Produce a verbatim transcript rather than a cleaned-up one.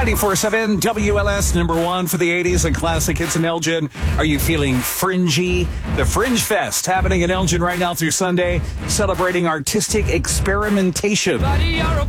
ninety-four point seven W L S, number one for the eighties and classic hits in Elgin. Are you feeling fringy? The Fringe Fest happening in Elgin right now through Sunday, celebrating artistic experimentation.